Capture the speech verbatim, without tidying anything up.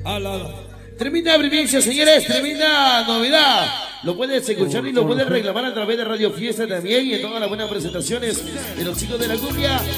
Tremenda primicia, señores, tremenda novedad. Lo puedes escuchar y lo puedes reclamar a través de Radio Fiesta también y en todas las buenas presentaciones de los chicos de la cumbia.